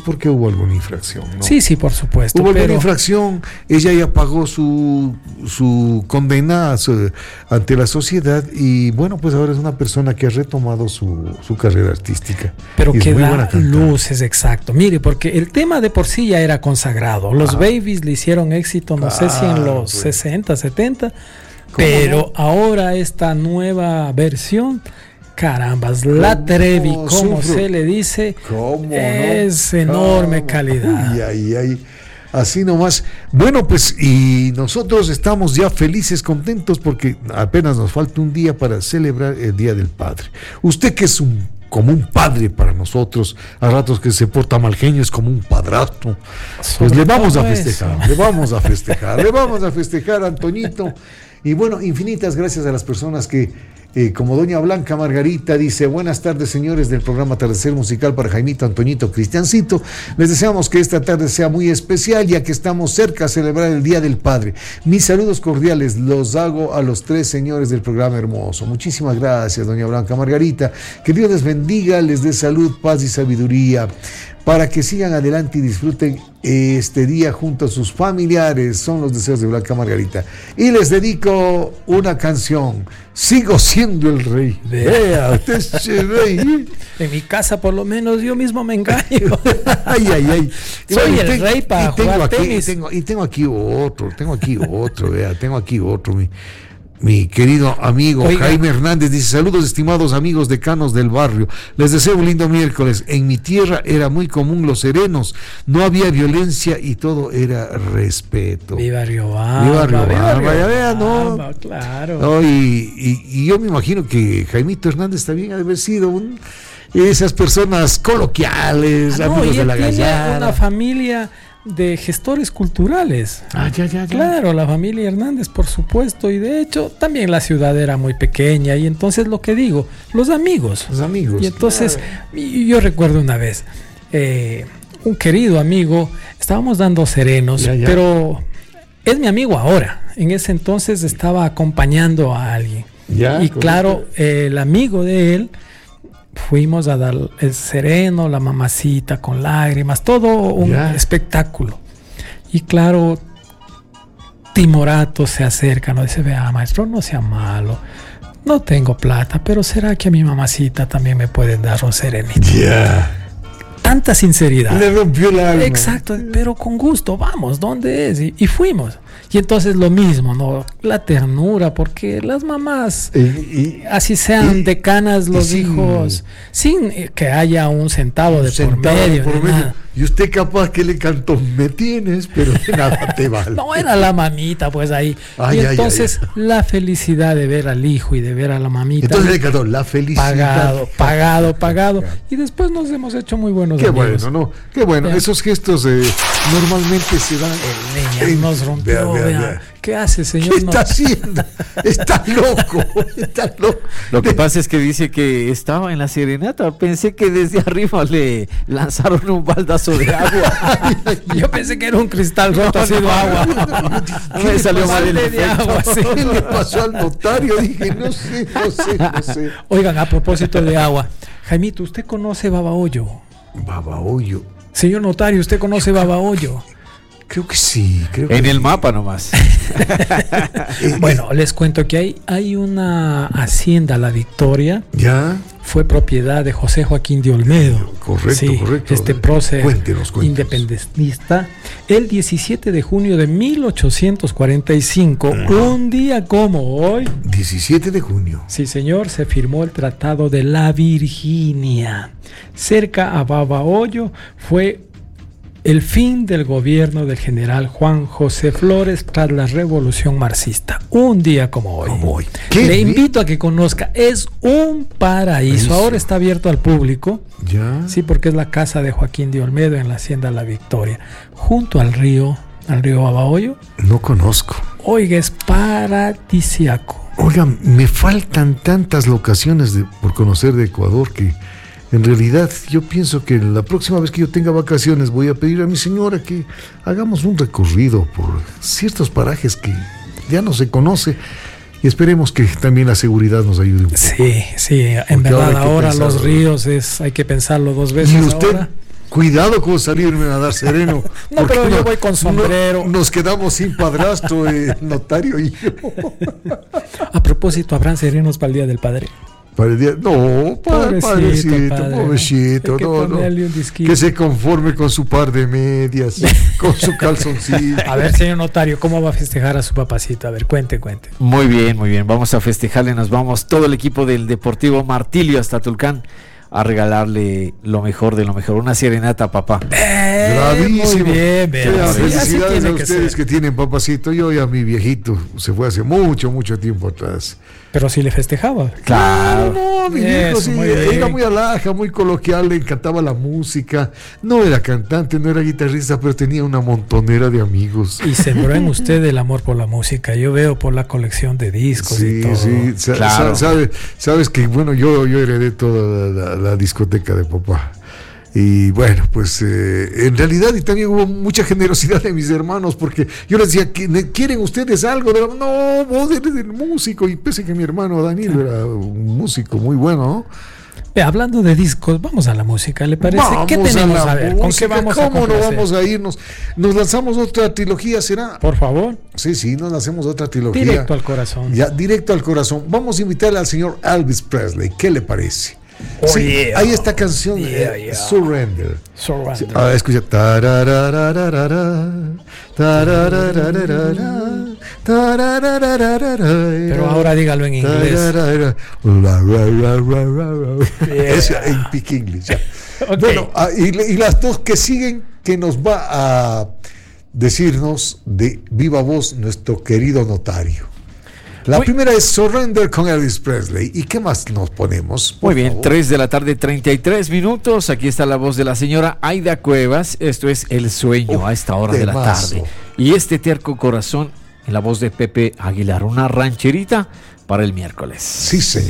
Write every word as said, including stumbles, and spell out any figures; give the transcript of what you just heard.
porque hubo alguna infracción, ¿no? Sí, sí, por supuesto. Hubo pero... alguna infracción, ella ya pagó su, su condena su, ante la sociedad y bueno, pues ahora es una persona que ha retomado su, su carrera artística. Pero que da luces, exacto. Mire, porque el tema de por sí ya era consagrado. Los ah. Babies le hicieron éxito, no ah, sé si en los pues. sesenta, setenta, pero no? Ahora esta nueva versión... Carambas, la Trevi, como se le dice, es no? enorme ¿Cómo? Calidad. Ay, ay, ay. Así nomás. Bueno, pues, y nosotros estamos ya felices, contentos, porque apenas nos falta un día para celebrar el Día del Padre. Usted que es un como un padre para nosotros, a ratos que se porta mal genio, es como un padrastro, pues le vamos a festejar, eso. le vamos a festejar, le vamos a festejar a Antoñito. Y bueno, infinitas gracias a las personas que Eh, como doña Blanca Margarita dice, buenas tardes señores del programa Atardecer Musical para Jaimito, Antoñito, Cristiancito, les deseamos que esta tarde sea muy especial ya que estamos cerca a celebrar el Día del Padre. Mis saludos cordiales los hago a los tres señores del programa hermoso. Muchísimas gracias doña Blanca Margarita, que Dios les bendiga, les dé salud, paz y sabiduría para que sigan adelante y disfruten este día junto a sus familiares. Son los deseos de Blanca Margarita. Y les dedico una canción. Sigo siendo el rey. Vea, usted es el rey. En mi casa, por lo menos, yo mismo me engaño. Ay, ay, ay. Y Soy bueno, el tengo, rey para jugar aquí, tenis. Tengo, y tengo aquí otro, tengo aquí otro, vea, tengo aquí otro, mi... Mi querido amigo Oiga. Jaime Hernández dice, saludos estimados amigos decanos del barrio, les deseo un lindo miércoles. En mi tierra era muy común los serenos, no había violencia y todo era respeto. Viva Riobamba. Viva Riobamba, vaya, vea, ¿no? Claro. No, y, y, y yo me imagino que Jaimito Hernández también ha de haber sido un, esas personas coloquiales, ah, no, amigos de la tiene gallada. Una familia de gestores culturales. Ah, ya, ya, ya. Claro, la familia Hernández, por supuesto, y de hecho también la ciudad era muy pequeña, y entonces lo que digo, los amigos. Los amigos. Y entonces, claro. yo recuerdo una vez, eh, un querido amigo, estábamos dando serenos, ya, ya. pero es mi amigo ahora. En ese entonces estaba acompañando a alguien. Ya, y claro, eh, el amigo de él, fuimos a dar el sereno, la mamacita con lágrimas, todo un yeah. espectáculo. Y claro, Timorato se acerca, no dice, vea maestro, no sea malo, no tengo plata, pero ¿será que a mi mamacita también me pueden dar un serenito? Yeah. Tanta sinceridad. Le rompió el alma. Exacto, pero con gusto, vamos, ¿dónde es? Y, y fuimos. Y entonces lo mismo, ¿no? La ternura, porque las mamás, y, y, así sean y, decanas los sin, hijos, sin que haya un centavo de un por medio. Por medio. Y usted capaz que le cantó, me tienes, pero de nada te vale. No, era la mamita, pues ahí. Ay, y ay, entonces ay, ay. la felicidad de ver al hijo y de ver a la mamita. Entonces le cantó la felicidad. Pagado, pagado, pagado. Y después nos hemos hecho muy buenos Qué amigos. bueno, ¿no? Qué bueno. Pero, esos gestos eh, normalmente se dan. El niño nos rompió. Vea, vea, vea. ¿Qué hace, señor? ¿Qué está haciendo? Está loco, está loco. Lo que pasa es que dice que estaba en la serenata. Pensé que desde arriba le lanzaron un baldazo de agua. Yo pensé que era un cristal roto, ha sido agua. ¿Qué me salió mal el efecto? Agua, sí. ¿Qué le pasó al notario? Dije, no sé, no sé, no sé. Oigan, a propósito de agua, Jaimito, ¿usted conoce Babahoyo? Babahoyo. Señor notario, ¿usted conoce Babahoyo? Creo que sí. Creo en que el sí. mapa nomás. Bueno, les cuento que hay, hay una hacienda, La Victoria. Ya. Fue propiedad de José Joaquín de Olmedo. Correcto, sí, correcto. Este prócer cuéntenos, cuéntenos. independentista. El diecisiete de junio de mil ochocientos cuarenta y cinco, uh-huh. un día como hoy. diecisiete de junio. Sí, señor, se firmó el Tratado de la Virginia. Cerca a Babahoyo fue el fin del gobierno del general Juan José Flores tras la revolución marxista. Un día como hoy. Como hoy. Le bien? invito a que conozca. Es un paraíso. Eso. Ahora está abierto al público. Ya. Sí, porque es la casa de Joaquín de Olmedo en la hacienda La Victoria. Junto al río, al río Babahoyo. No conozco. Oiga, es paradisiaco. Oiga, me faltan tantas locaciones de, por conocer de Ecuador que en realidad yo pienso que la próxima vez que yo tenga vacaciones voy a pedir a mi señora que hagamos un recorrido por ciertos parajes que ya no se conoce y esperemos que también la seguridad nos ayude un poco. Sí, sí, en verdad ahora, ahora los ríos es hay que pensarlo dos veces. ¿Y usted, ahora. cuidado con salirme a dar sereno. No, pero yo voy con sombrero. No, nos quedamos sin padrastro, eh, notario y yo. A propósito, ¿habrán serenos para el Día del Padre? Para el día, no, padre, pobrecito, padrecito, padre. pobrecito, que no, no. Que se conforme con su par de medias, con su calzoncillo. A ver, señor notario, ¿cómo va a festejar a su papacito? A ver, cuente, cuente. Muy bien, muy bien. Vamos a festejarle, nos vamos todo el equipo del Deportivo Martillo hasta Tulcán a regalarle lo mejor de lo mejor, una serenata, papá. Eh, Bravísimo. Muy bien, bien. Sí, Sí, felicidades a que ustedes ser. que tienen papacito. Yo ya mi viejito se fue hace mucho, mucho tiempo atrás. Pero sí le festejaba. Claro. No, no, mi Eso, viejo sí, muy era bien. muy alhaja, muy coloquial, le encantaba la música. No era cantante, no era guitarrista, pero tenía una montonera de amigos. Y sembró en usted el amor por la música. Yo veo por la colección de discos Sí, y todo. sí, sa- Claro. sa- sabe- sabes que, bueno, yo, yo heredé toda la, la- la discoteca de papá. Y bueno, pues eh, en realidad y también hubo mucha generosidad de mis hermanos, porque yo les decía, "¿Qui- ¿quieren ustedes algo? De la-?" No, vos eres el músico. Y pese que mi hermano Daniel era un músico muy bueno, ¿no? Ve, hablando de discos, vamos a la música, ¿le parece? Vamos ¿Qué tenemos a, la a ver? ¿Con qué música. vamos a ¿Cómo no complacer? vamos a irnos? ¿Nos lanzamos otra trilogía, será? Por favor, Sí, sí, nos lanzamos otra trilogía. directo al corazón. Ya, directo al corazón. Vamos a invitarle al señor Elvis Presley. ¿Qué le parece? Oh, Sí, yeah. hay esta canción, Yeah, eh, yeah. Surrender. Surrender. Ah, escucha. Tararararara, tararararara, tararararara. Pero ahora dígalo en inglés. Tararara, la, ra, ra, ra, ra, ra. Yeah. Es en Peak English. Ya. Ok. Bueno, ah, y, le- y las dos que siguen, que nos va a decirnos de viva voz nuestro querido notario. La Muy- primera es Surrender con Elvis Presley. ¿Y qué más nos ponemos? Por Muy bien, favor? tres de la tarde, treinta y tres minutos. Aquí está la voz de la señora Aida Cuevas. Esto es El Sueño Uf, a esta hora de la temazo. tarde. Y este terco corazón en la voz de Pepe Aguilar. Una rancherita para el miércoles. Sí, señor.